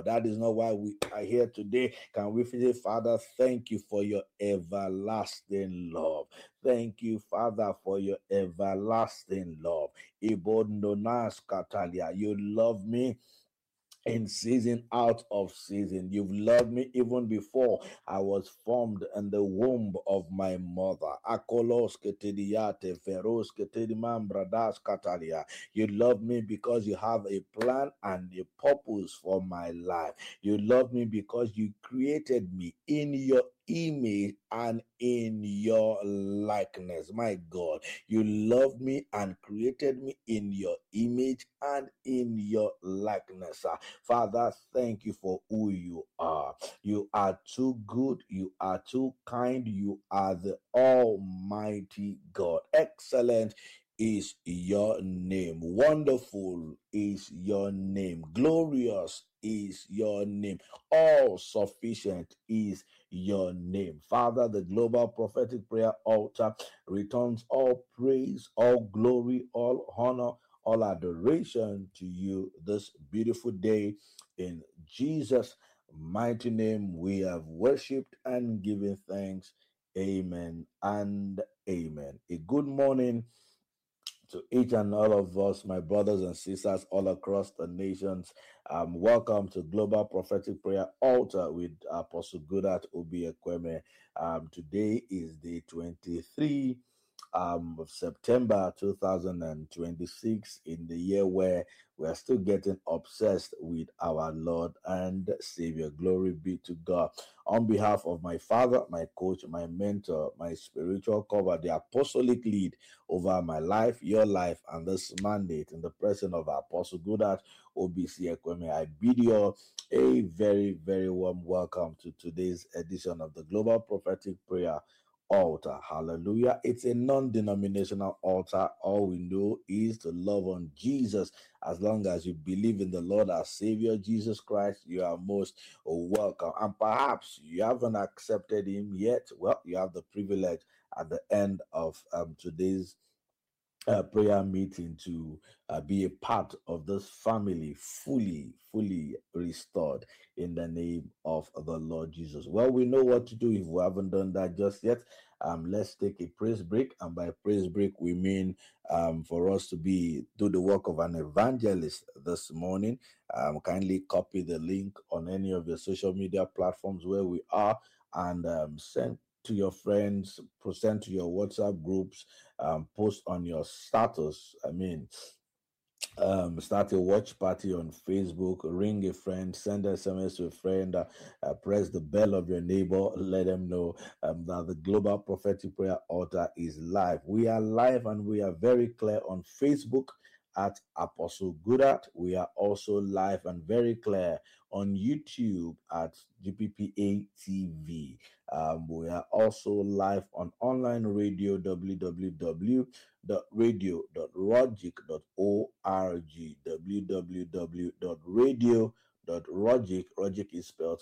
That is not why we are here today. Can we say, Father, thank you for your everlasting love. Thank you, Father, for your everlasting love. Ibondonas Katalia, you love me in season, out of season. You've loved me even before I was formed in the womb of my mother. Akolos ketediate, feros ketedimam bradas katalia. You love me because you have a plan and a purpose for my life. You love me because you created me in your image and in your likeness. My God, you loved me and created me in your image and in your likeness. Father, thank you for who you are. You are too good. You are too kind. You are the Almighty God. Excellent is your name. Wonderful is your name. Glorious is your name. All sufficient is your name. Father, the Global Prophetic Prayer Altar returns all praise, all glory, all honor, all adoration to you this beautiful day. In Jesus' mighty name, we have worshipped and given thanks. Amen and amen. A good morning to each and all of us, my brothers and sisters all across the nations. Welcome to Global Prophetic Prayer Altar with Apostle Goodart Obi Ekweme. Today is the 23 of September 2026, in the year where we are still getting obsessed with our Lord and Savior. Glory be to God. On behalf of my father, my coach, my mentor, my spiritual cover, the apostolic lead over my life, your life, and this mandate, in the presence of Apostle Goodart OBC Ekweme, I bid you a very, very warm welcome to today's edition of the Global Prophetic Prayer Altar. Hallelujah. It's a non-denominational altar. All we know is to love on Jesus. As long as you believe in the Lord as Savior Jesus Christ, you are most welcome. And perhaps you haven't accepted him yet. Well, you have the privilege at the end of today's prayer meeting to be a part of this family, fully restored in the name of the Lord Jesus. Well, we know what to do if we haven't done that just yet. Let's take a praise break, and by praise break we mean for us to do the work of an evangelist this morning. Kindly copy the link on any of your social media platforms where we are, and send to your friends, present to your WhatsApp groups, post on your status. Start a watch party on Facebook, ring a friend, send SMS to a friend, press the bell of your neighbor, let them know that the Global Prophetic Prayer Altar is live. We are live and we are very clear on Facebook at Apostle Goodart. We are also live and very clear on YouTube at GPPA TV. We are also live on online radio, www.radio.rogic.org, www.radio.rogic, Rogic is spelled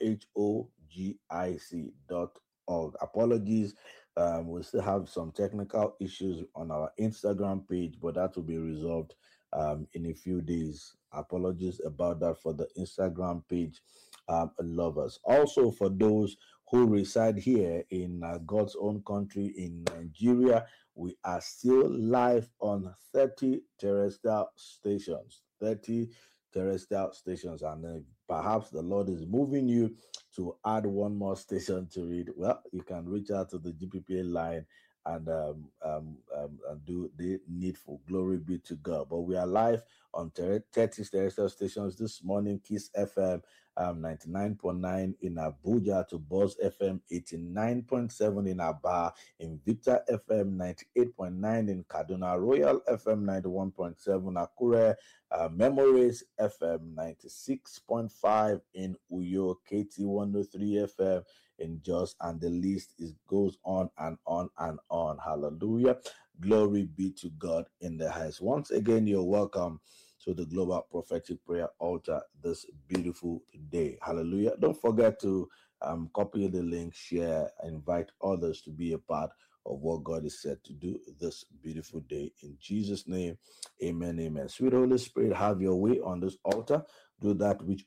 RHOGIC.org. Apologies, we still have some technical issues on our Instagram page, but that will be resolved in a few days. Apologies about that for the Instagram page lovers. Also, for those who reside here in God's own country in Nigeria, we are still live on 30 terrestrial stations. 30 terrestrial stations, and perhaps the Lord is moving you to add one more station to it. Well, you can reach out to the GPPA line and do the needful. Glory be to God. But we are live on 30 terrestrial stations this morning. Kiss FM 99.9 in Abuja, to Buzz FM 89.7 in Aba, Invicta FM 98.9 in Kaduna, Royal FM 91.7 Akure, Memories FM 96.5 in Uyo, KT 103 FM in Jos, and the list goes on and on and on. Hallelujah. Glory be to God in the highest. Once again, you're welcome to the Global Prophetic Prayer Altar this beautiful day. Hallelujah. Don't forget to copy the link, share, invite others to be a part of what God is said to do this beautiful day. In Jesus' name, amen, amen. Sweet Holy Spirit, have your way on this altar. do that which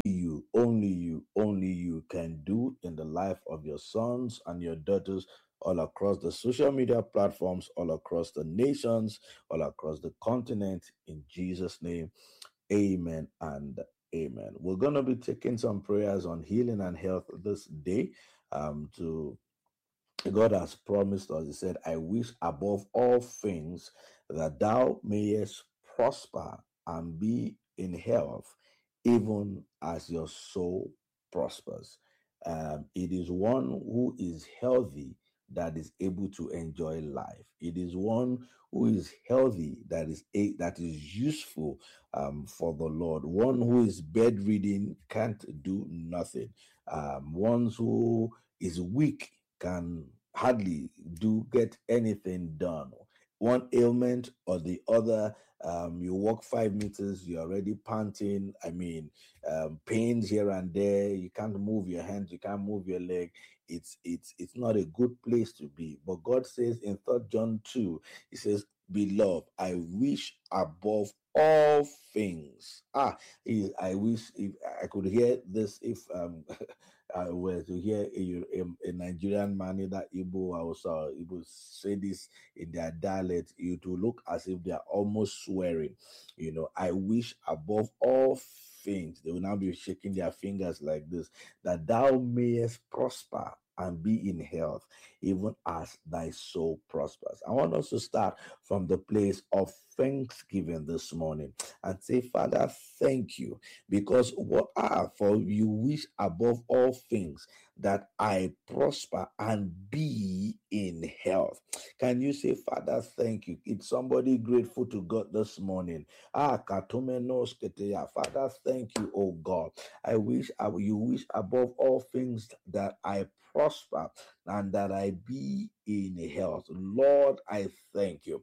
only you can do in the life of your sons and your daughters all across the social media platforms, all across the nations, all across the continent. In Jesus' name, amen and amen. We're going to be taking some prayers on healing and health this day. To God has promised us, He said, I wish above all things that thou mayest prosper and be in health, even as your soul prospers. It is one who is healthy that is able to enjoy life. It is one who is healthy that is useful for the Lord. One who is bedridden can't do nothing. One who is weak can hardly get anything done. One ailment or the other, you walk 5 meters, you're already panting. Pains here and there. You can't move your hands, you can't move your leg. It's not a good place to be. But God says in 3 John 2, He says, Beloved, I wish above all things. I wish if I could hear this, if I were to hear a Nigerian man, either Igbo or Hausa, Igbo say this in their dialect, it will look as if they are almost swearing. I wish above all things, they will now be shaking their fingers like this, that thou mayest prosper and be in health, even as thy soul prospers. I want us to start from the place of thanksgiving this morning and say, Father, thank you, because for you wish above all things that I prosper and be in health. Can you say, Father, thank you? It's somebody grateful to God this morning. Father, thank you, oh God. You wish above all things that I prosper and that I be in health. Lord, I thank you.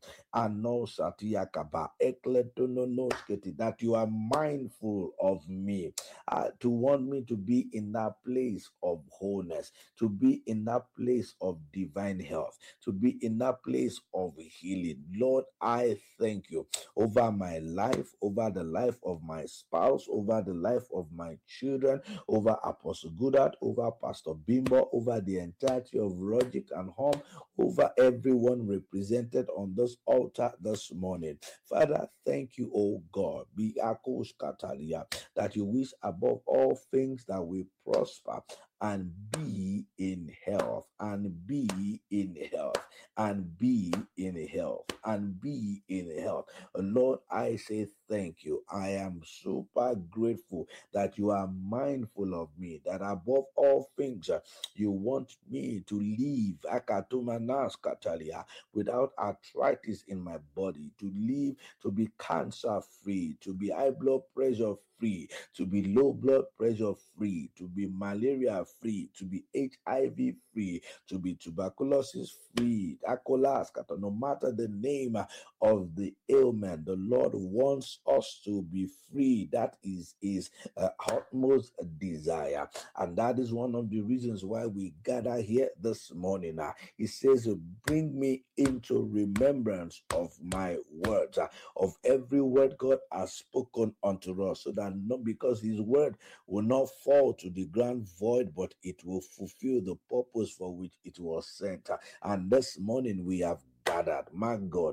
That you are mindful of me, to want me to be in that place of wholeness, to be in that place of divine health, to be in that place of healing. Lord, I thank you over my life, over the life of my spouse, over the life of my children, over Apostle Goodart, over Pastor Bimbo, over the entirety of Logic and Home, over everyone represented on this altar this morning. Father, thank you, oh God, that you wish above all things that we prosper and be in health, and be in health, and be in health, and be in health. Lord, I say thank you. I am super grateful that you are mindful of me, that above all things, you want me to live without arthritis in my body, to live, to be cancer free, to be high blood pressure free, to be low blood pressure free, to be malaria free, to be HIV free, to be tuberculosis free, no matter the name of the ailment, the Lord wants us to be free. That is his utmost desire, and that is one of the reasons why we gather here this morning. He says, bring me into remembrance of my words, of every word God has spoken unto us, so that not because his word will not fall to the ground void, but it will fulfill the purpose for which it was sent. And this morning we have gathered, my God,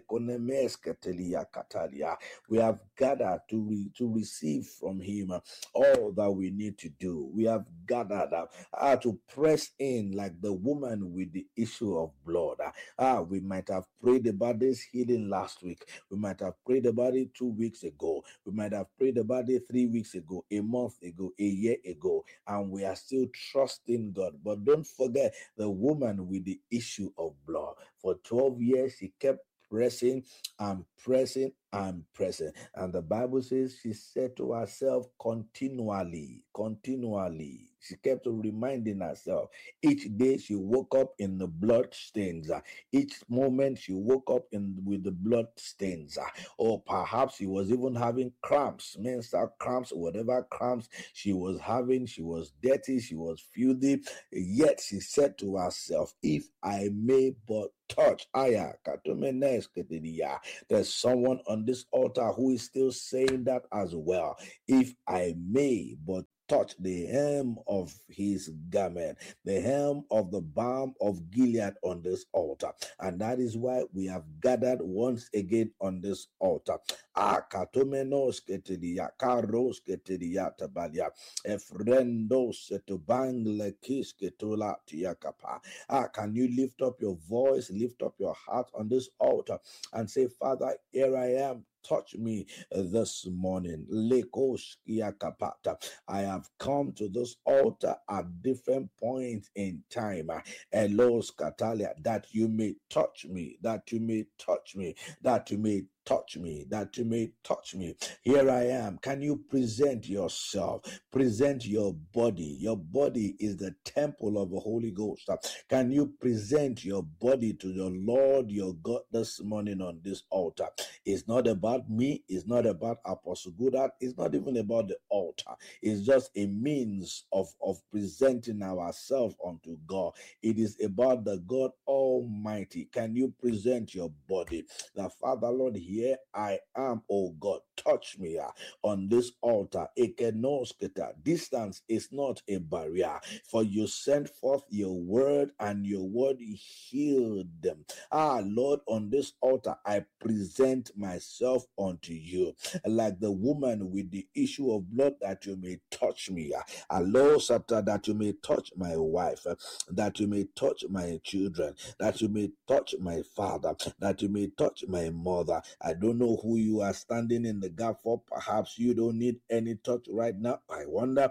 we have gathered to receive from him all that we need to do. We have gathered to press in like the woman with the issue of blood. We might have prayed about this healing last week. We might have prayed about it 2 weeks ago. We might have prayed about it 3 weeks ago, a month ago, a year ago, and we are still trusting God. But don't forget the woman with the issue of blood. For 12 years, she kept pressing and pressing and pressing. And the Bible says she said to herself continually. She kept reminding herself. Each day she woke up in the blood stains. Each moment she woke up with the blood stains. Or perhaps she was even having cramps, menstrual cramps, whatever cramps she was having. She was dirty, she was filthy. Yet she said to herself, if I may but touch, there's someone on this altar who is still saying that as well. If I may but touch the hem of his garment, the hem of the balm of Gilead on this altar. And that is why we have gathered once again on this altar. Akatomenos ketedia, karos ketedia tabalia, efrendos etubangle kis ketula tiakapa. Can you lift up your voice, lift up your heart on this altar and say, Father, here I am. Touch me this morning. I have come to this altar at different points in time. Elos Katalia, that you may touch me, that you may touch me, that you may touch me, that you may touch me. Here I am. Can you present yourself? Present your body. Your body is the temple of the Holy Ghost. Can you present your body to the Lord your God this morning on this altar? It's not about me. It's not about Apostle Goodart. It's not even about the altar. It's just a means of presenting ourselves unto God. It is about the God Almighty. Can you present your body? The Father, Lord, here I am, oh God. Touch me on this altar. Distance is not a barrier, for you sent forth your word and your word healed them. Lord, on this altar, I present myself unto you like the woman with the issue of blood, that you may touch me. Lord, that you may touch my wife, that you may touch my children, that you may touch my father, that you may touch my mother. I don't know who you are standing in the gap for. Perhaps you don't need any touch right now. I wonder.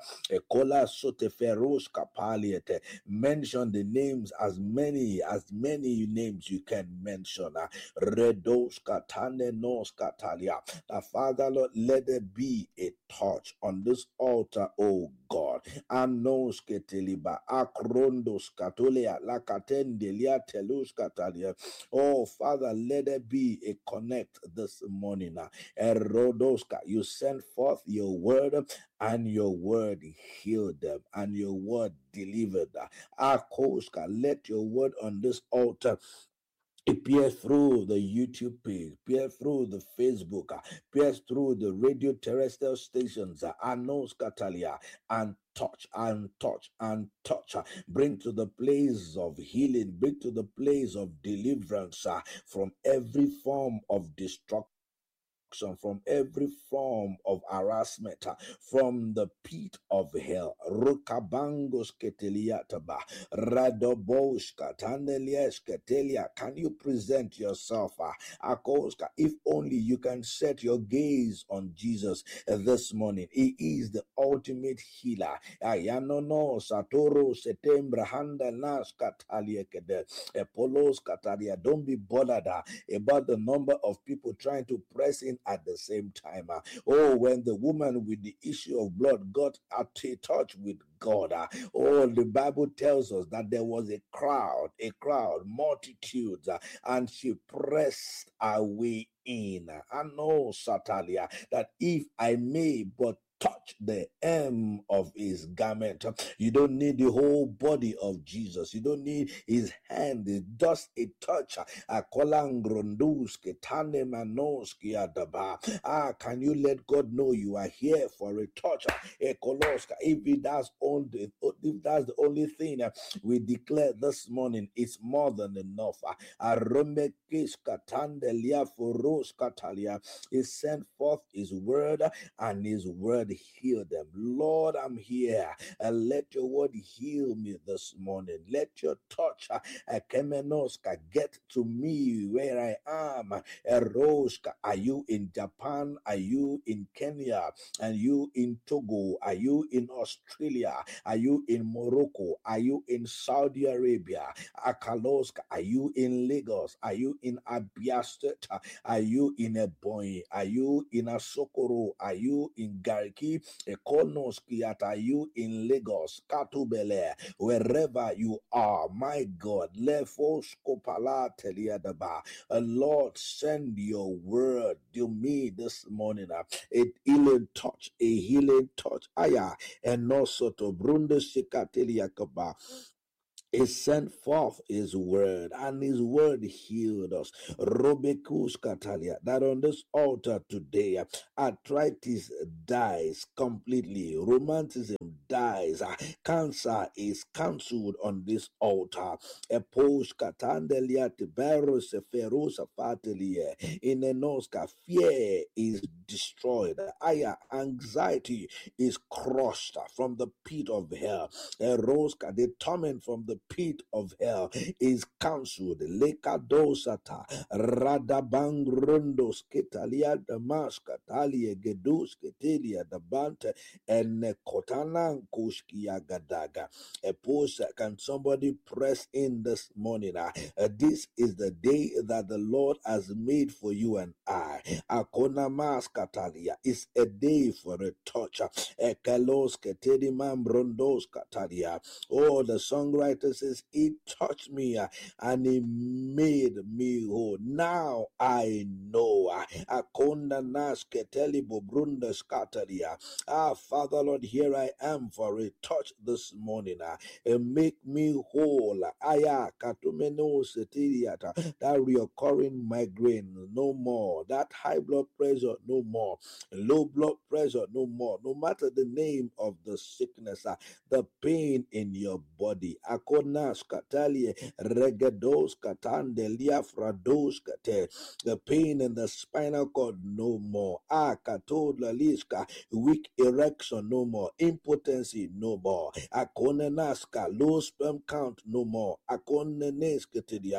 Mention the names, as many names you can mention. Redos katane nos katalia. Father, Lord, let there be a touch on this altar, oh God. Anos keteliba akrondos katolia lakatendelia telus katalia. Oh Father, let there be a connect this morning. Erodoska, you sent forth your word, and your word healed them, and your word delivered. Akoska, let your word on this altar appear through the YouTube page, appear through the Facebook, appear through the radio terrestrial stations, Anos Catalia, and touch and touch and touch. Bring to the place of healing, bring to the place of deliverance from every form of destruction, from every form of harassment, from the pit of hell. Rukabangos keteliataba, radoboshka tandelies ketelia. Can you present yourself, Akoska? If only you can set your gaze on Jesus this morning. He is the ultimate healer. Ayanono satoro setembra handa nas katalia kede epolos katalia. Don't be bothered about the number of people trying to press in at the same time. When the woman with the issue of blood got a touch with God, the Bible tells us that there was a crowd, multitudes, and she pressed her way in. I know, Satalia, that if I may but touch the hem of his garment. You don't need the whole body of Jesus. You don't need his hand. It's just a touch. Can you let God know you are here for a touch? If that's the only thing we declare this morning, it's more than enough. He sent forth his word, and his word healed them. Lord, I'm here, and let your word heal me this morning. Let your touch get to me where I am. Eroska, are you in Japan? Are you in Kenya? Are you in Togo? Are you in Australia? Are you in Morocco? Are you in Saudi Arabia? Akaloska, are you in Lagos? Are you in Abia State? Are you in Ebonyi? Are you in Asokoro? Are you in Gariki? Ekonoskiat? Are you in Lagos? Katubele? Wherever you are, my God, Lefoskopala Teliadaba. Lord, send your word to me this morning. A healing touch, a healing touch. Aya, and also to Brunda Shikateliakaba. He sent forth his word, and his word healed us. Robekus Katalia, that on this altar today, arthritis dies completely, romanticism dies, cancer is cancelled on this altar. Epos Katandelia Tiberos Ferosa Fatelia, in Enoska, fear is destroyed. Aya, anxiety is crushed from the pit of hell. Eroska, the torment from the pit of hell is cancelled. Lekadosata, Radabang Rundos, Ketalia, Damaska, Talia, Gedus, Ketelia, Dabante, and Kotanan Kushkia Gadaga. Can somebody press in this morning? This is the day that the Lord has made for you and I. Akona Maskatalia is a day for a touch. Ekalos Ketedi Mambrondos Katalia. Oh, the songwriter says, He touched me and He made me whole. Now I know. Akonda Nas Keteli Bobrunda Skatalia. Father Lord, here I am for a touch this morning. And make me whole. Aya Katumeno Setiriata. That reoccurring migraine, no more. That high blood pressure, no more. Low blood pressure, no more. No matter the name of the sickness, the pain in your body. Akonas Katalie, Regados Katandelia Frados Kate. The pain in the spinal cord, no more. Katodla Liska, weak erection, no more. Impotency, no more. Akonenaska, low sperm count, no more. Akonenesketedia,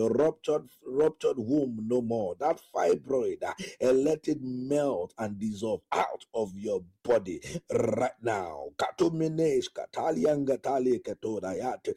ruptured womb, no more. That fibroid, let it melt and dissolve out of your body right now. Katuminesh kataliangatali ketodayate.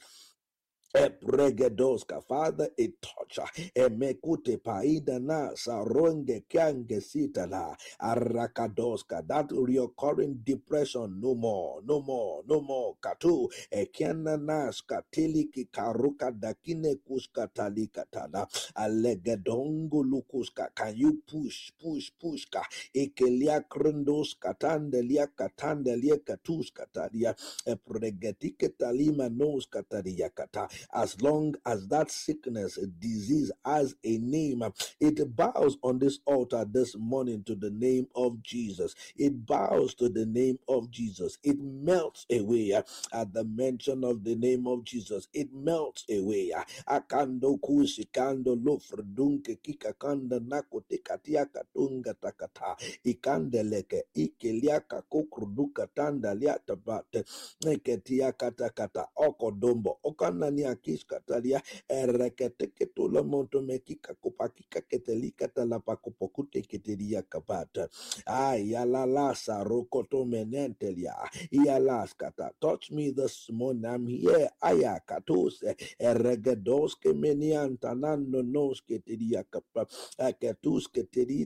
Epregedoska, Father, a touch, emekute paida na saronge kyange sitala, arakadoska, that reoccurring depression, no more, no more, no more, katu, ekiana naska, tiliki karuka dakine kuska talikatana, alegedongo lukuska, can you pushka, ekelia krendos katandelia katuska talia, epregetike talima nos katalia kata. As long as that sickness, disease has a name, it bows on this altar this morning to the name of Jesus. It bows to the name of Jesus. It melts away at the mention of the name of Jesus. It melts away. Akando kushikando lofredunke kikakanda nakote katia katunga takata ikandeleke ikeliaka kokruduka tanda liatabate neketia katakata okodombo okanani akiskatalia ereketeketula montomekika kupakika ketelika talapakopokute ketelia kapata ayalalasa rokoto menentelia ialaskata. Touch me this morning. I'm here ayakatose eregedoske meniantanando noske telia kapa akatuske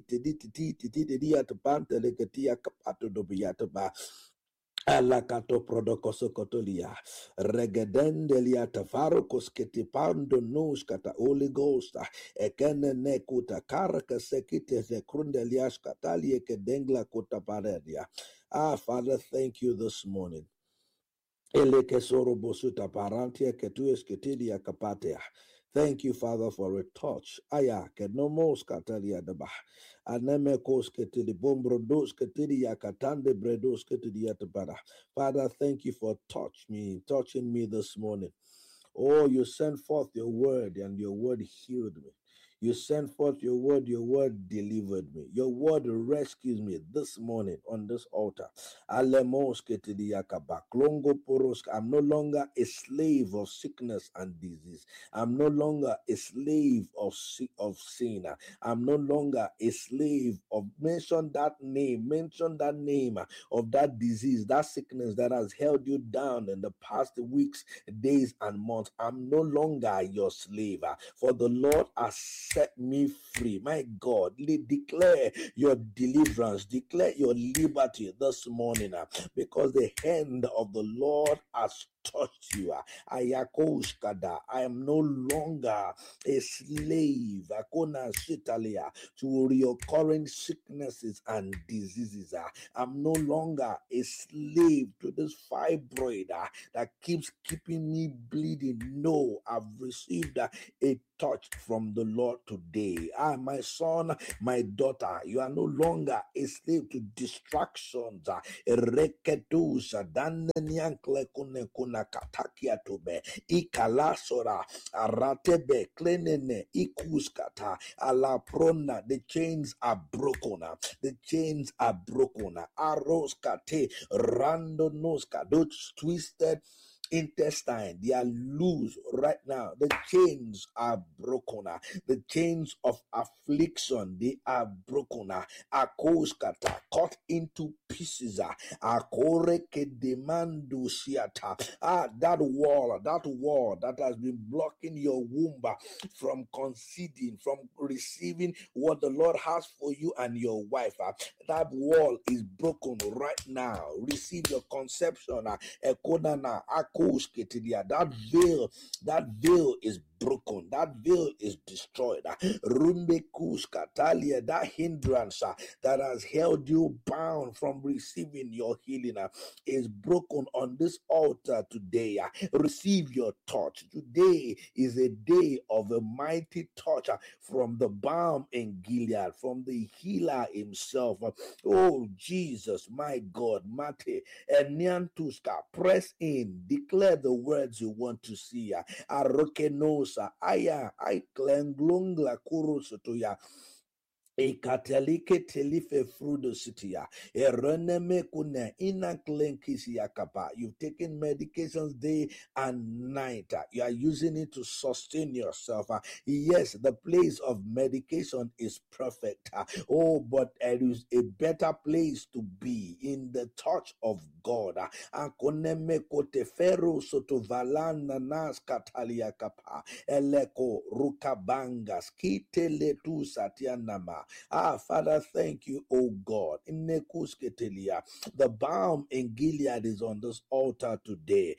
tedi tapante leketia kapato dobiataba. Alakato prodokosokotolia regedendelia tavaro kosketipando nos kata Holy Ghost ekene nekuta karaka sekite sekrundelias katalie kedengla kutaparedia. Father, thank you this morning. Elekesoro bosuta parantia ketues ketidia kapatea. Thank you, Father, for a touch. Aya kenomos katalia deba. Anemekos ketili bombrodos ketidia katande bredos ketidia tabara. Father, thank you for touching me this morning. Oh, you sent forth your word, and your word healed me. You sent forth your word delivered me. Your word rescues me this morning on this altar. I'm no longer a slave of sickness and disease. I'm no longer a slave of sin. I'm no longer a slave of, mention that name of that disease, that sickness that has held you down in the past weeks, days, and months. I'm no longer your slave, for the Lord has set me free. My God, declare your deliverance, declare your liberty this morning, because the hand of the Lord has touched you. Ayakoshkada. I am no longer a slave to reoccurring sicknesses and diseases. I'm no longer a slave to this fibroid that keeps keeping me bleeding. No, I've received a touch from the Lord today. My son, my daughter, you are no longer a slave to distractions. Reketusa danenyankle kuna katakia tobe ikalasora aratebe klenene ikuskata alaprona. The chains are broken. The chains are broken. Aroskate randonoska. Those twisted intestine, they are loose right now. The chains are broken. The chains of affliction, they are broken. Akoskata, cut into pieces. Akoreke demando siata. That wall that has been blocking your womb from conceiving, from receiving what the Lord has for you and your wife. That wall is broken right now. Receive your conception. Ekonana, akosketidia. That veil is broken. That veil is destroyed. Rumbekus katalia, that hindrance that has held you bound from receiving your healing is broken on this altar today. Receive your touch. Today is a day of a mighty touch from the balm in Gilead, from the healer himself. Oh, Jesus, my God, Mate, Eniantuska, press in, declare the words you want to see. Arokenosa, aya, I klenglungla kurusutuya. Ekatelike telife frudo sitia. Ereneme kune ina klenkisi yakapa. You've taken medications day and night. You are using it to sustain yourself. Yes, the place of medication is perfect. Oh, but there is a better place to be in the touch of God. Akoneme kote feru soto valana nas katalia kapa. Eleko rukabangas kitele tu satianama. Father, thank you, oh God. The balm in Gilead is on this altar today.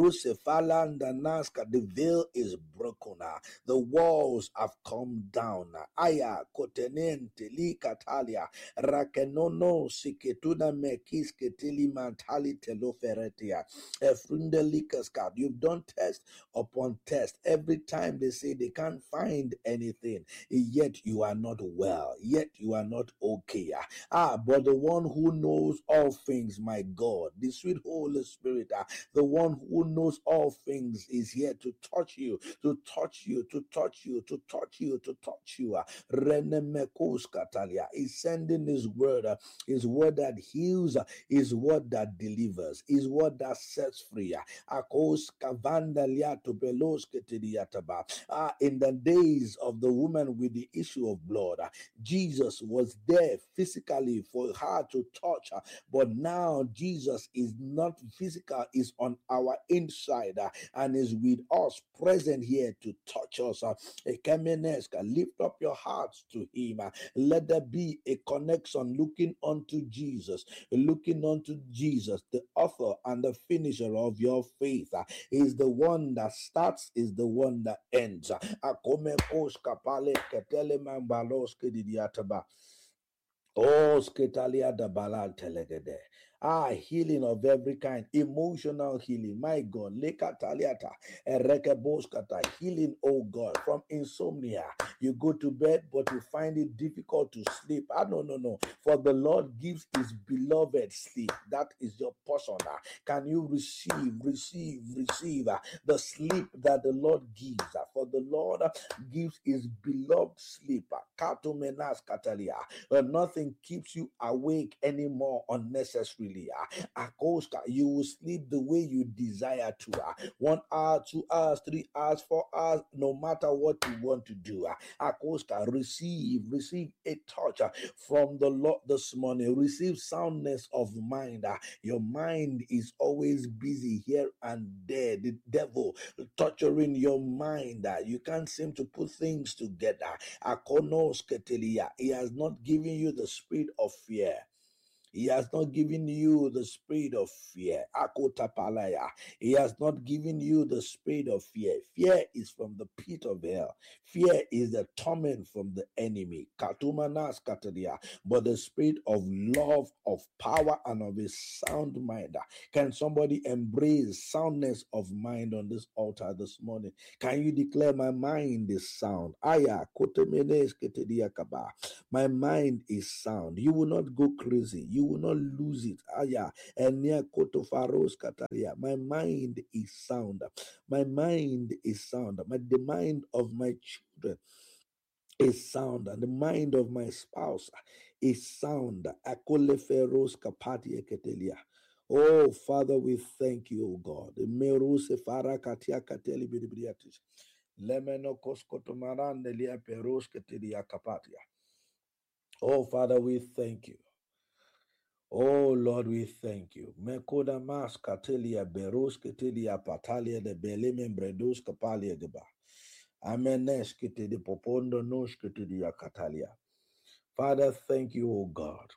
The veil is broken. The walls have come down. Aya kotenente li katalia rakenono siketuna mekisketili mantali teloferetia. Efrundelikaska. You've done test upon test. Every time they say they can't find anything, yet you are not well, yet you are not okay. But the one who knows all things, my God, the sweet Holy Spirit, the one who knows all things is here to touch you, to touch you, to touch you, to touch you, to touch you. Renemekos Katalia is sending his word that heals, his word that delivers, his word that sets free. Akos kavandalia to belos ketediataba. In the days of the woman with the issue of blood, Jesus was there physically for her to touch her, but now Jesus is not physical, is on our inside and is with us, present here to touch us. Lift up your hearts to him. Let there be a connection looking unto Jesus, the author and the finisher of your faith. Is the one that starts, is the one that ends. Akome koska pale ketele mambaloske didiataba. Oh, sketalia da balal telegede. Healing of every kind, emotional healing. My God, lekataliata, erekeboskata, healing, oh God, from insomnia. You go to bed, but you find it difficult to sleep. No. For the Lord gives his beloved sleep. That is your portion. Can you receive the sleep that the Lord gives? For the Lord gives his beloved sleep. Katumenas katalia. Nothing keeps you awake anymore unnecessarily. freely. Akoska, you will sleep the way you desire to. 1 hour, 2 hours, 3 hours, 4 hours, no matter what you want to do. Akoska, receive a touch from the Lord this morning. Receive soundness of mind. Your mind is always busy here and there. The devil torturing your mind. You can't seem to put things together. Akonos ketelia. He has not given you the spirit of fear. He has not given you the spirit of fear. Akotapalaya. He has not given you the spirit of fear. Fear is from the pit of hell. Fear is the torment from the enemy. Katumanas katadia. But the spirit of love, of power, and of a sound mind. Can somebody embrace soundness of mind on this altar this morning? Can you declare, my mind is sound? Aya kotemenes ketedia kaba. My mind is sound. You will not go crazy. You will not lose it. Aya. Enia kotofaros kataria. My mind is sound. My mind is sound. The mind of my children is sound, and the mind of my spouse is sound. Akoleferos kapati eketelia. Oh, Father, we thank you, oh God. Meruse fara katia kateli bidibriatis. Lemeno koskotomarande lia peros ketelia kapatia. Oh, Father, we thank you. Oh, Lord, we thank you. Mekoda mas katelia beros ketelia patalia de belemen bredos kapalia geba. Amenes kete de popondo nos ketelia katalia. Father, thank you, oh God.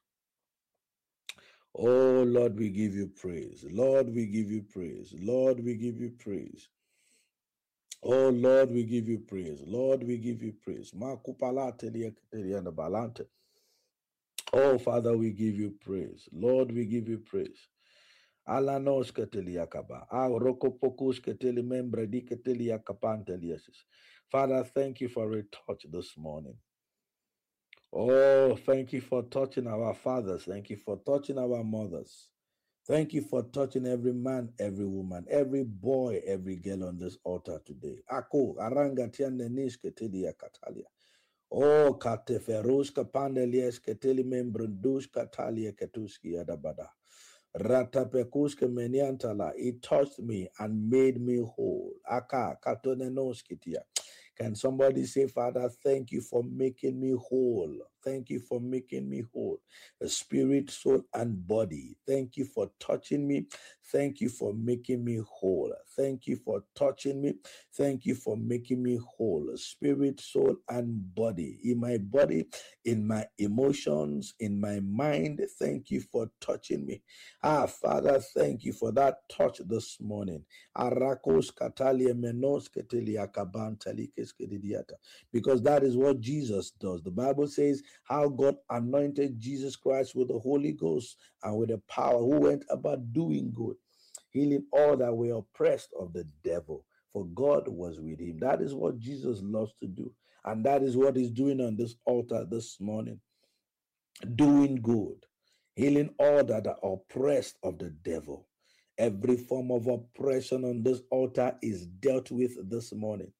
Oh, Lord, we give you praise. Lord, we give you praise. Lord, we give you praise. Oh, Lord, we give you praise. Lord, we give you praise. Makupala telia ketelia na balante. Oh, Father, we give you praise. Lord, we give you praise. Alanos keteliakaba. Rokopokus keteli membre di keteliakapanteliasis. Father, thank you for a touch this morning. Oh, thank you for touching our fathers. Thank you for touching our mothers. Thank you for touching every man, every woman, every boy, every girl on this altar today. Ako, aranga tianenish ketelia katalia. Oh, kateferus kapandelies keteli membrundus katalia ketuski adabada. Ratapekuske meniantala. It touched me and made me whole. Aka katonenoskitia. Can somebody say, Father, thank you for making me whole. Thank you for making me whole. Spirit, soul, and body. Thank you for touching me. Thank you for making me whole. Thank you for touching me. Thank you for making me whole. Spirit, soul, and body. In my body, in my emotions, in my mind. Thank you for touching me. Father, thank you for that touch this morning. Arakos katalia menos ketelia kabantalikes kedidiata. Because that is what Jesus does. The Bible says how God anointed Jesus Christ with the Holy Ghost and with the power, who went about doing good, healing all that were oppressed of the devil. For God was with him. That is what Jesus loves to do. And that is what he's doing on this altar this morning. Doing good. Healing all that are oppressed of the devil. Every form of oppression on this altar is dealt with this morning.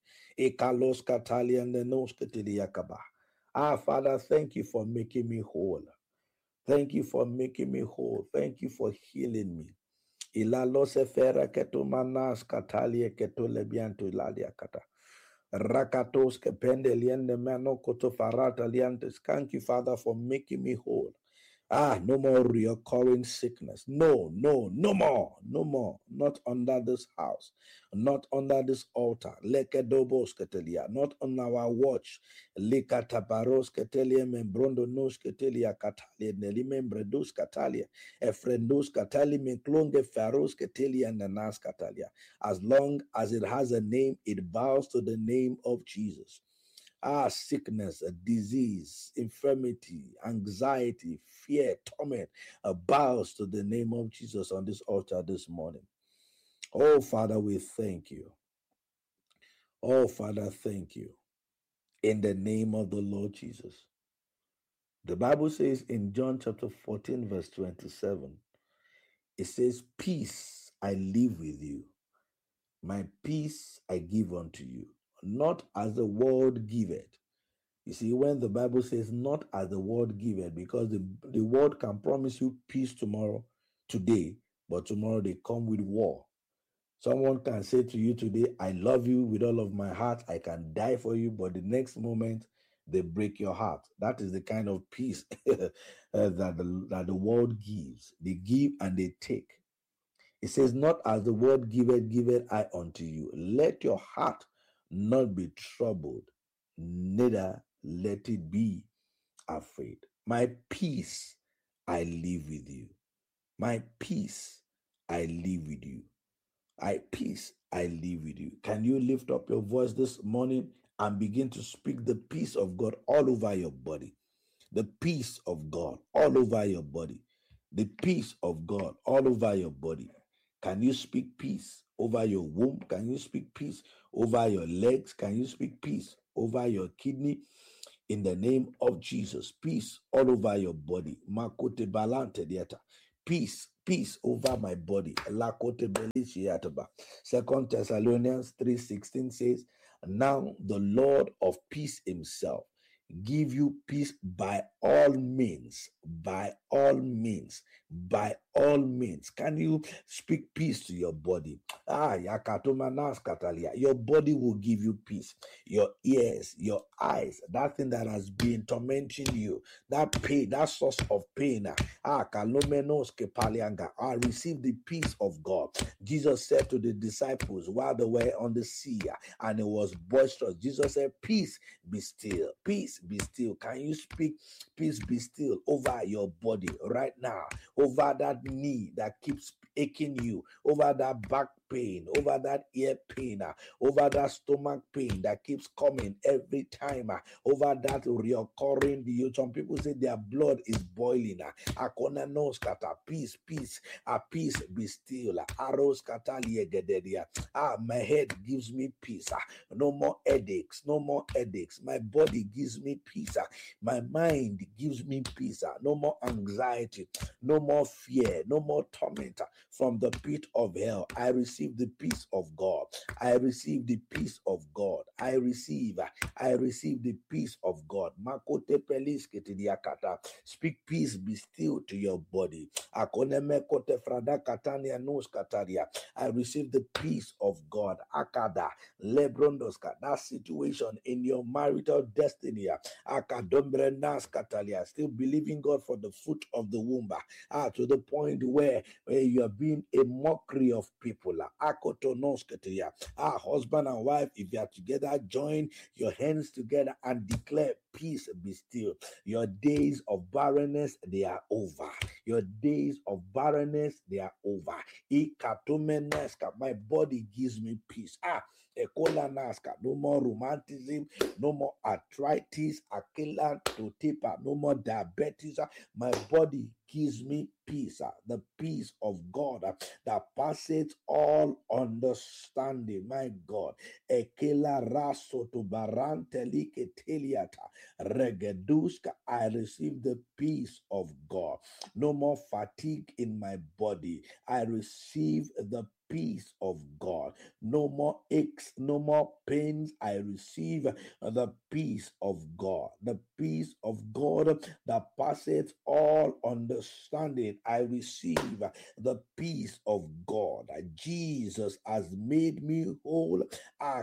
Father, thank you for making me whole. Thank you for making me whole. Thank you for healing me. Ilalose fera ketumanas katalie ketulebianto ilalia kata. Rakatos kepende liende mano kotofarata liantes. Thank you, Father, for making me whole. No more recurring sickness. No more. Not under this house, not under this altar. Lekedobos ketelia, not on our watch. Likatabaros ketelia membrondo nos ketelia katalia nelimembredus katalia efrendos katali menklonge faros ketelia nanas katalia. As long as it has a name, it bows to the name of Jesus. Sickness, disease, infirmity, anxiety, fear, torment bows to the name of Jesus on this altar this morning. Oh, Father, we thank you. Oh, Father, thank you. In the name of the Lord Jesus. The Bible says in John chapter 14, verse 27, it says, peace I leave with you. My peace I give unto you. Not as the world giveth. You see, when the Bible says not as the world giveth, because the world can promise you peace tomorrow, today, but tomorrow they come with war. Someone can say to you today, I love you with all of my heart, I can die for you, but the next moment they break your heart. That is the kind of peace that the world gives. They give and they take. It says, not as the world giveth I unto you. Let your heart not be troubled, neither let it be afraid. My peace I leave with you. My peace I leave with you. Peace I leave with you. Can you lift up your voice this morning and begin to speak the peace of God all over your body? The peace of God all over your body. The peace of God all over your body. Can you speak peace over your womb? Can you speak peace over your legs? Can you speak peace over your kidney? In the name of Jesus, peace all over your body. Makote balante dieta. Peace, peace over my body. Lakote belishi yataba. 2 Thessalonians 3:16 says, now the Lord of peace himself give you peace by all means, by all means, by all means. Can you speak peace to your body? Your body will give you peace. Your ears, your eyes, that thing that has been tormenting you, that pain, that source of pain. I receive the peace of God. Jesus said to the disciples while they were on the sea and it was boisterous, Jesus said, peace be still. Peace be still. Can you speak peace be still over your body right now? Over that knee that keeps aching you, over that back pain, over that ear pain, over that stomach pain that keeps coming every time, over that reoccurring. Some people say their blood is boiling. Akona knows kata peace, peace, peace be still. Arrows kata liegededia. My head gives me peace. No more headaches, no more headaches. My body gives me peace. My mind gives me peace. No more anxiety, no more fear, no more torment from the pit of hell. I receive the peace of God. I receive the peace of God. I receive the peace of God. Makote peliskete diakata. Speak peace be still to your body. Akoneme kote frada katania nos kataria. I receive the peace of God. Akada lebrondoska. That situation in your marital destiny. Akadombre nas katalia. Still believing God for the fruit of the womb. To the point where you are being a mockery of people. Husband and wife, if you are together, join your hands together and declare peace be still. Your days of barrenness, they are over. Your days of barrenness, they are over. My body gives me peace. No more romanticism, no more arthritis, no more diabetes. My body gives me peace, the peace of God that passes all understanding. My God. Ekela raso to barantelike teliata regeduska. I receive the peace of God. No more fatigue in my body. I receive the peace of God. No more aches, no more pains. I receive the peace of God. The peace of God that passes all understanding. I receive the peace of God. Jesus has made me whole. I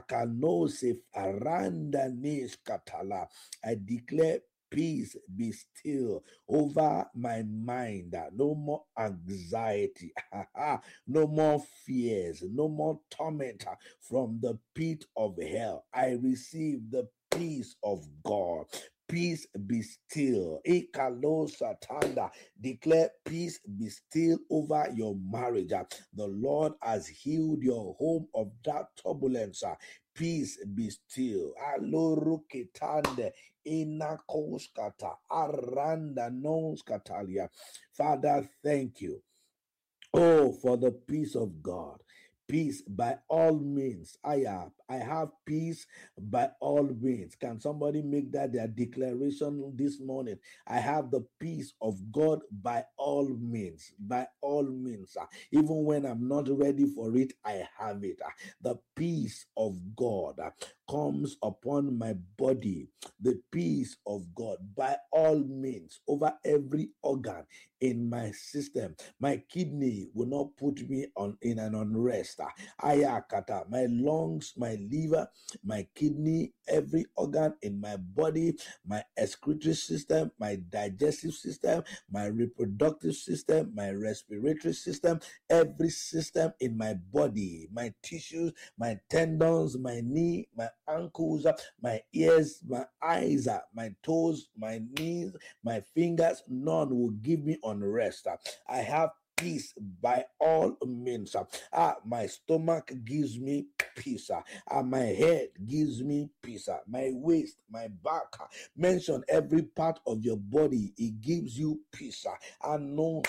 declare peace be still over my mind. No more anxiety. No more fears. No more torment from the pit of hell. I receive the peace of God. Peace be still. Ekalo satanda. Declare peace be still over your marriage. The Lord has healed your home of that turbulence. Peace be still. Aloruketande inakoskata aranda nonskatalia. Father, thank you. Oh, for the peace of God. peace by all means. I have peace by all means. Can somebody make that their declaration this morning? I have the peace of God by all means. By all means. Even when I'm not ready for it, I have it. The peace of God comes upon my body. The peace of God by all means over every organ in my system. My kidney will not put me in an unrest. Ayakata, my lungs, my liver, my kidney, every organ in my body, my excretory system, my digestive system, my reproductive system, my respiratory system, every system in my body, my tissues, my tendons, my knee, my ankles, my ears, my eyes, my toes, my knees, my fingers, none will give me unrest. I have peace by all means. My stomach gives me peace. My head gives me peace. My waist, my back. Mention every part of your body. It gives you peace. I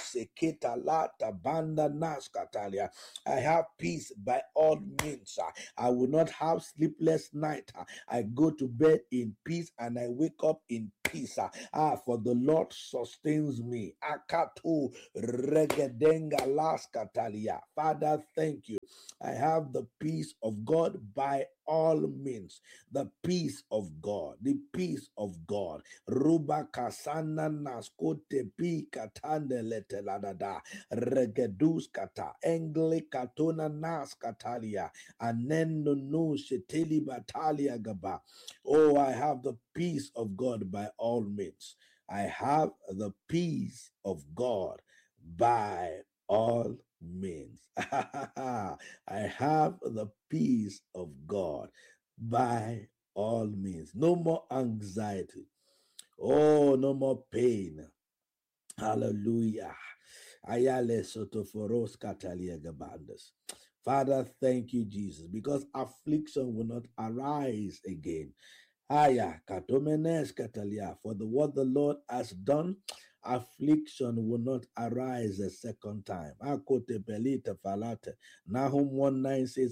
have peace by all means. I will not have sleepless night. I go to bed in peace and I wake up in peace. For the Lord sustains me. Akatu regedenga laskatalia. Father, thank you. I have the peace of God by all means. The peace of God. The peace of God. Ruba kasana naskote pi katande leteladada. Regedus kata. Engle katona nas katalia. Anendo no sheteli batalia gaba. Oh, I have the peace of God by all means. I have the peace of God by all means. I have the peace of God by all means. No more anxiety. Oh, no more pain. Hallelujah. Ayale sotoforos katalia gabandas. Father, thank you, Jesus, because affliction will not arise again. Aya katomenes katalia. For what the Lord has done, affliction will not arise a second time. Akote belita falate. Nahum 1:9 says,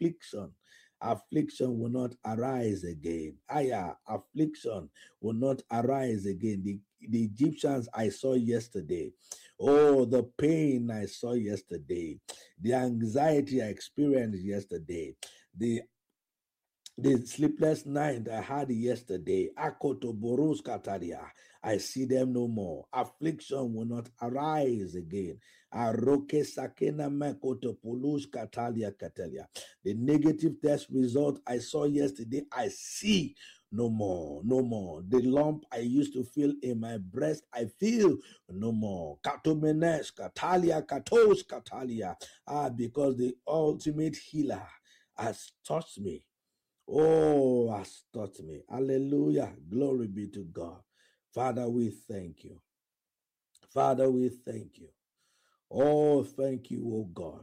affliction will not arise again. Aya, affliction will not arise again. The Egyptians I saw yesterday. Oh, the pain I saw yesterday. The anxiety I experienced yesterday. The sleepless night I had yesterday. Akoto boros kataria. I see them no more. Affliction will not arise again. Aroke sakena mekoto polus katalia katalia. The negative test result I saw yesterday, I see no more, no more. The lump I used to feel in my breast, I feel no more. Katomenes katalia katos katalia. Because the ultimate healer has touched me. Oh, has taught me. Hallelujah. Glory be to God. Father, we thank you. Father, we thank you. Oh, thank you, oh God.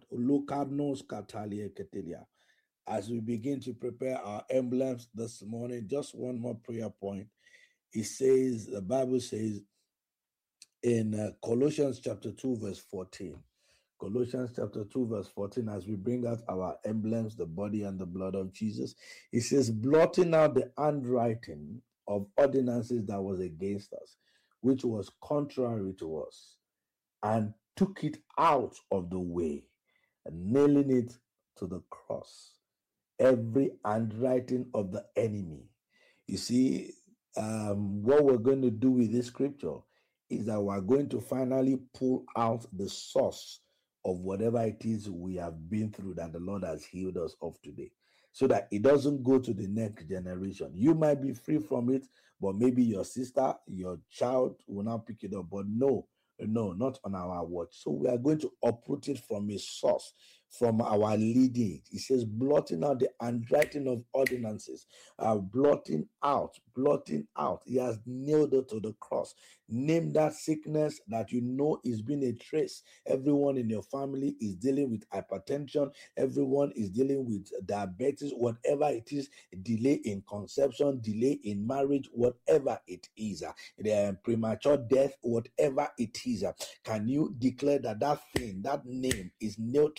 As we begin to prepare our emblems this morning, just one more prayer point. It says, the Bible says in Colossians chapter 2, verse 14. Colossians chapter 2, verse 14, as we bring out our emblems, the body and the blood of Jesus, it says, blotting out the handwriting of ordinances that was against us, which was contrary to us, and took it out of the way, and nailing it to the cross. Every handwriting of the enemy. You see, what we're going to do with this scripture is that we're going to finally pull out the source of whatever it is we have been through that the Lord has healed us of today, so that it doesn't go to the next generation. You might be free from it, but maybe your sister, your child will not pick it up. But no, not on our watch. So we are going to uproot it from a source, from our leading. It says, blotting out the handwriting of ordinances, blotting out. He has nailed it to the cross. Name that sickness that you know is being a trace. Everyone in your family is dealing with hypertension. Everyone is dealing with diabetes, whatever it is, delay in conception, delay in marriage, whatever it is, premature death, whatever it is. Can you declare that thing, that name is nailed to the cross?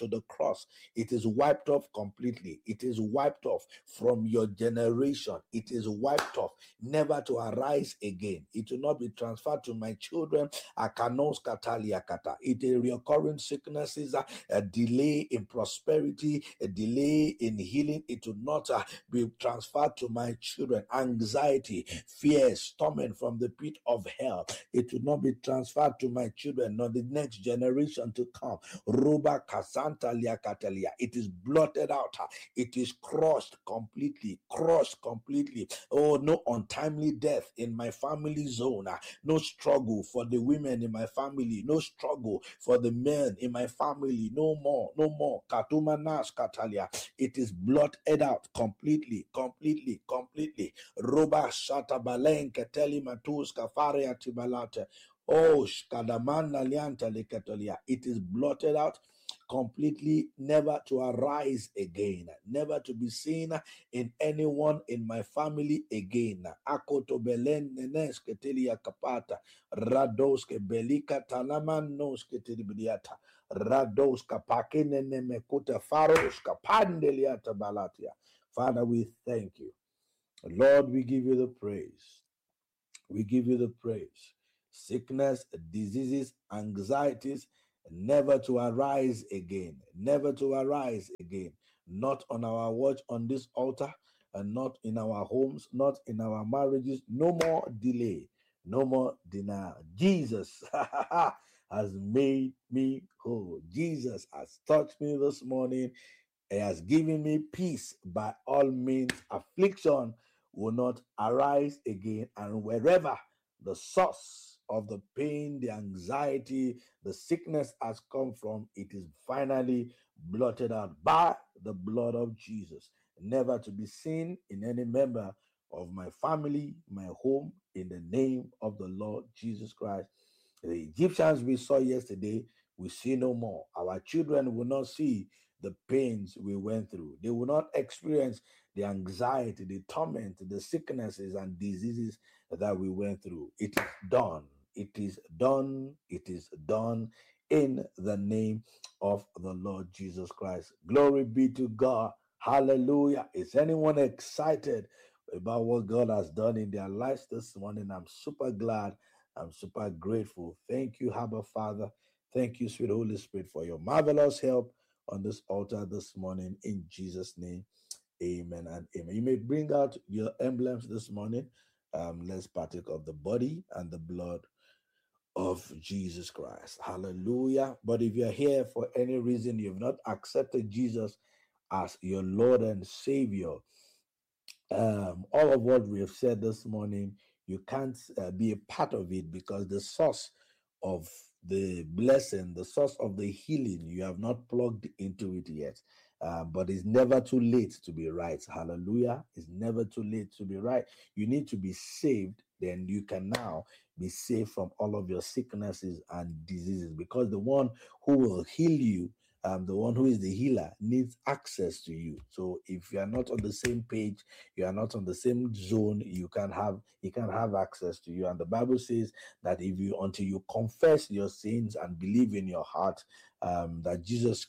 cross. It is wiped off completely. It is wiped off from your generation. It is wiped off, never to arise again. It will not be transferred to my children. Akanos kataliakata. It is recurring sicknesses, a delay in prosperity, a delay in healing. It will not be transferred to my children. Anxiety, fear, torment from the pit of hell. It will not be transferred to my children, nor the next generation to come. Ruba kasanta liakatelia. It is blotted out. It is crushed completely. Crushed completely. Oh, no untimely death in my family zone. No struggle for the women in my family. No struggle for the men in my family. No more. No more. Katuma nas katalia. It is blotted out completely. Completely. Completely. Roba shata balen keteli matus kafare atibalate. Oh, shkadamana lianta leketolia. It is blotted out completely, never to arise again, never to be seen in anyone in my family again. Akoto belen nenes ketelia kapata, radoske belika talaman nos ketelibiata, radoska pakene nemekuta faroska pandeliata balatia. Father, we thank you. Lord, we give you the praise. We give you the praise. Sickness, diseases, anxieties, never to arise again. Never to arise again. Not on our watch on this altar, and not in our homes, not in our marriages. No more delay. No more denial. Jesus has made me whole. Jesus has touched me this morning. He has given me peace. By all means, affliction will not arise again. And wherever the source of the pain, the anxiety, the sickness has come from, it is finally blotted out by the blood of Jesus, never to be seen in any member of my family, my home, in the name of the Lord Jesus Christ. The Egyptians we saw yesterday, we see no more. Our children will not see the pains we went through. They will not experience the anxiety, the torment, the sicknesses and diseases that we went through. It is done. It is done. It is done in the name of the Lord Jesus Christ. Glory be to God. Hallelujah. Is anyone excited about what God has done in their lives this morning? I'm super glad. I'm super grateful. Thank you, Abba Father. Thank you, sweet Holy Spirit, for your marvelous help on this altar this morning. In Jesus' name, amen and amen. You may bring out your emblems this morning. Let's partake of the body and the blood of Jesus Christ. Hallelujah. But if you're here for any reason, you've not accepted Jesus as your Lord and Savior, all of what we have said this morning, you can't be a part of it, because the source of the blessing, the source of the healing, you have not plugged into it yet. But it's never too late to be right. Hallelujah. It's never too late to be right. You need to be saved. Then you can now be saved from all of your sicknesses and diseases, because the one who will heal you, the one who is the healer, needs access to you. So if you are not on the same page, you are not on the same zone, he can't have access to you. And the Bible says that until you confess your sins and believe in your heart that Jesus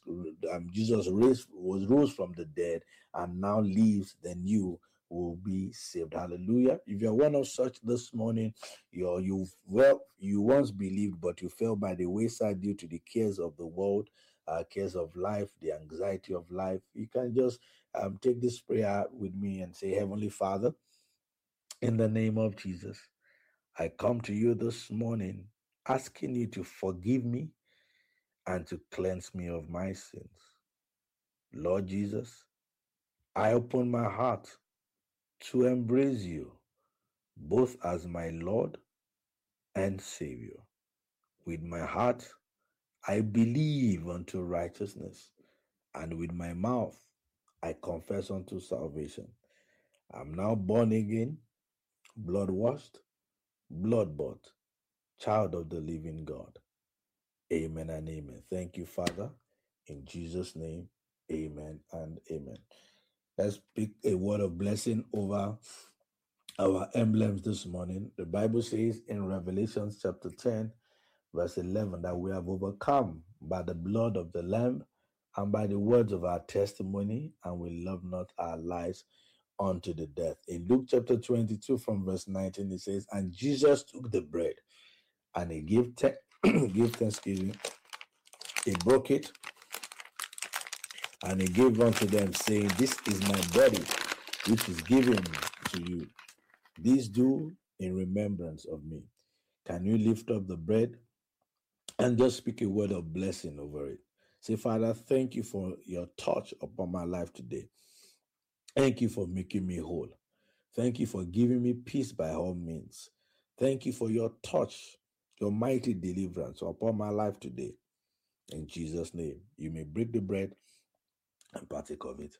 rose from the dead and now lives, then you will be saved. Hallelujah. If you're one of such this morning, you once believed, but you fell by the wayside due to the cares of the world, cares of life, the anxiety of life, you can just take this prayer with me and say, Heavenly Father, in the name of Jesus, I come to you this morning asking you to forgive me and to cleanse me of my sins. Lord Jesus, I open my heart to embrace you, both as my Lord and Savior. With my heart, I believe unto righteousness, and with my mouth, I confess unto salvation. I'm now born again, blood washed, blood bought, child of the living God. Amen and amen. Thank you, Father. In Jesus' name, amen and amen. Let's speak a word of blessing over our emblems this morning. The Bible says in Revelation chapter 10, verse 11, that we have overcome by the blood of the Lamb and by the words of our testimony, and we love not our lives unto the death. In Luke chapter 22 from verse 19, it says, and Jesus took the bread and he gave thanks, he broke it and he gave unto them, saying, this is my body, which is given to you. This do in remembrance of me. Can you lift up the bread and just speak a word of blessing over it? Say, Father, thank you for your touch upon my life today. Thank you for making me whole. Thank you for giving me peace by all means. Thank you for your touch, your mighty deliverance upon my life today. In Jesus' name, you may break the bread and partake of it.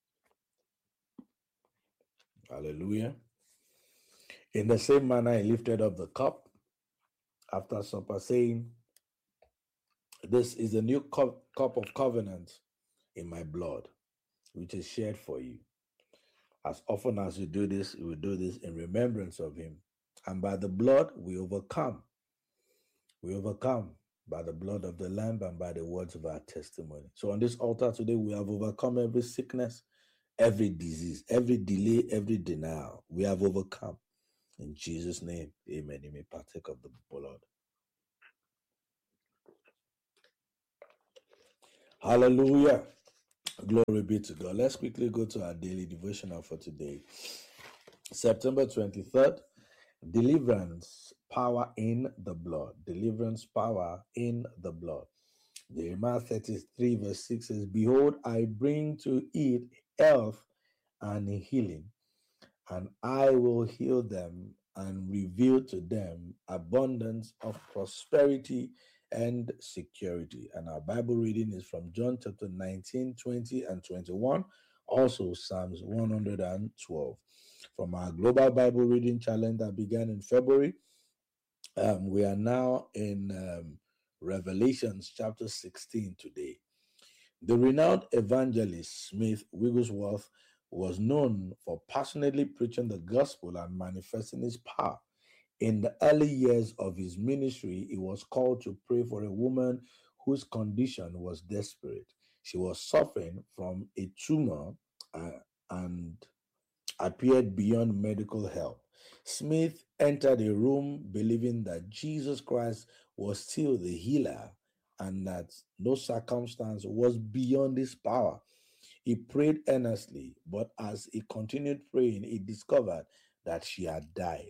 Hallelujah. In the same manner, he lifted up the cup after supper, saying, this is the new cup of covenant in my blood, which is shed for you. As often as you do this, you will do this in remembrance of him. And by the blood, we overcome. We overcome by the blood of the Lamb and by the words of our testimony. So on this altar today, we have overcome every sickness, every disease, every delay, every denial. We have overcome. In Jesus' name, amen. You may partake of the blood. Hallelujah. Glory be to God. Let's quickly go to our daily devotional for today. September 23rd, deliverance, power in the blood. Deliverance, power in the blood. Jeremiah 33 verse 6 says, behold, I bring to it health and healing, and I will heal them and reveal to them abundance of prosperity and security. And our Bible reading is from John chapter 19, 20, and 21. Also Psalms 112. From our Global Bible Reading Challenge that began in February, we are now in Revelations chapter 16 today. The renowned evangelist Smith Wigglesworth was known for passionately preaching the gospel and manifesting his power. In the early years of his ministry, he was called to pray for a woman whose condition was desperate. She was suffering from a tumor and appeared beyond medical help. Smith entered a room believing that Jesus Christ was still the healer and that no circumstance was beyond his power. He prayed earnestly, but as he continued praying, he discovered that she had died.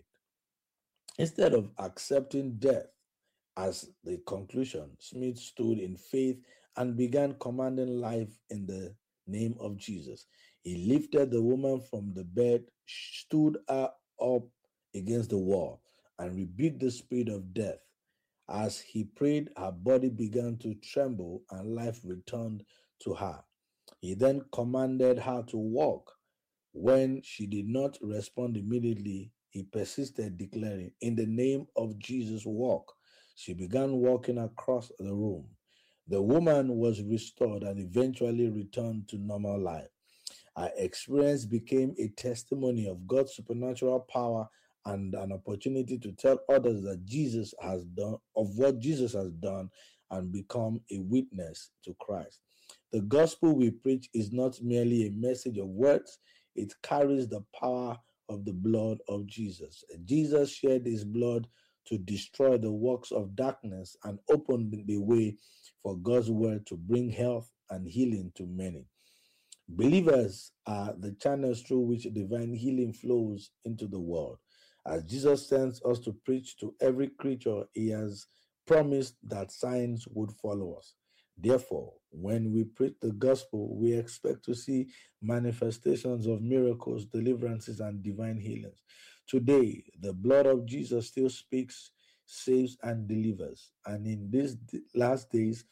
Instead of accepting death as the conclusion, Smith stood in faith and began commanding life in the name of Jesus. He lifted the woman from the bed, stood her up against the wall, and rebuked the spirit of death. As he prayed, her body began to tremble and life returned to her. He then commanded her to walk. When she did not respond immediately, he persisted, declaring, in the name of Jesus, walk. She began walking across the room. The woman was restored and eventually returned to normal life. Our experience became a testimony of God's supernatural power and an opportunity to tell others that Jesus has done, of what Jesus has done, and become a witness to Christ. The gospel we preach is not merely a message of words, it carries the power of the blood of Jesus. Jesus shed his blood to destroy the works of darkness and open the way for God's word to bring health and healing to many. Believers are the channels through which divine healing flows into the world. As Jesus sends us to preach to every creature, he has promised that signs would follow us. Therefore, when we preach the gospel, we expect to see manifestations of miracles, deliverances, and divine healings. Today, the blood of Jesus still speaks, saves, and delivers. And in these last days,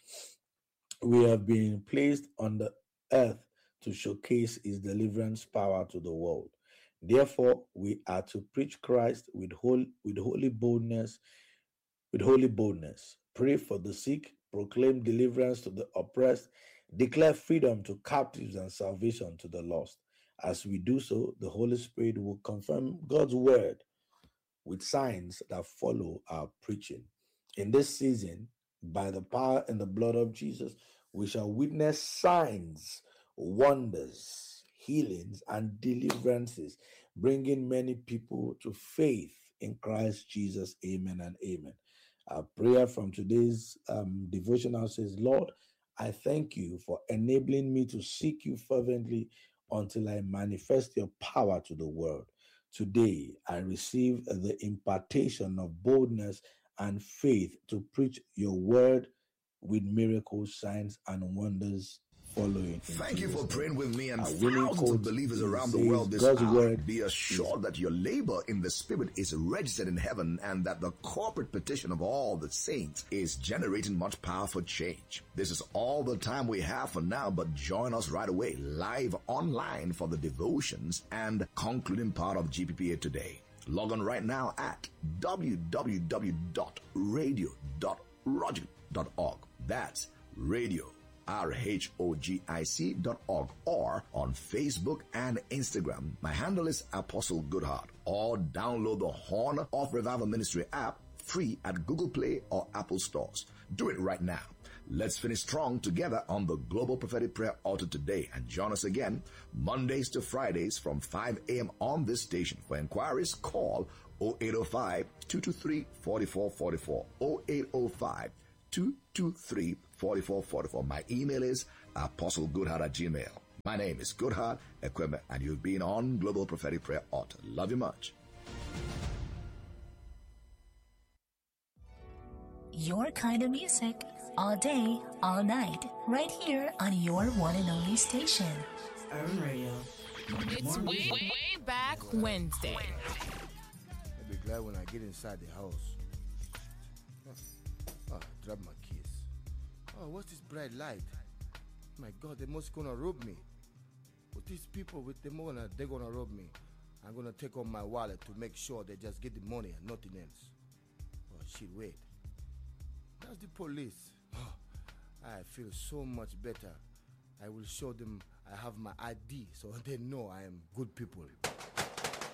we have been placed on the earth to showcase his deliverance power to the world. Therefore, we are to preach Christ with holy boldness, pray for the sick, proclaim deliverance to the oppressed, declare freedom to captives and salvation to the lost. As we do so, the Holy Spirit will confirm God's word with signs that follow our preaching. In this season, by the power and the blood of Jesus, We shall witness signs, wonders, healings, and deliverances, bringing many people to faith in Christ Jesus. Amen and amen. Our prayer from today's devotional says, Lord, I thank you for enabling me to seek you fervently until I manifest your power to the world. Today, I receive the impartation of boldness and faith to preach your word with miracles, signs, and wonders following. Thank you for praying with me and thousands of believers around the world this hour. Be assured that your labor in the Spirit is registered in heaven and that the corporate petition of all the saints is generating much power for change. This is all the time we have for now, but join us right away, live online for the devotions and concluding part of GPPA today. Log on right now at www.radio.rogic.org. That's radio. RHOGIC.org, or on Facebook and Instagram. My handle is Apostle Goodheart, or download the Horn of Revival Ministry app free at Google Play or Apple stores. Do it right now. Let's finish strong together on the Global Prophetic Prayer Altar today, and join us again Mondays to Fridays from 5 a.m. on this station. For inquiries, call 0805-223-4444, 0805-223-4444. My email is apostlegoodheart@gmail. My name is Goodheart Equipment, and you've been on Global Prophetic Prayer Altar. Love you much. Your kind of music, all day, all night, right here on your one and only station. Urban Radio. It's way back Wednesday. I'll be glad when I get inside the house. Drop my keys. Oh, what's this bright light? My God, they must gonna rob me. But these people with them they're gonna rob me. I'm gonna take on my wallet to make sure they just get the money and nothing else. Oh shit, wait. That's the police. Oh, I feel so much better. I will show them I have my ID so they know I am good people.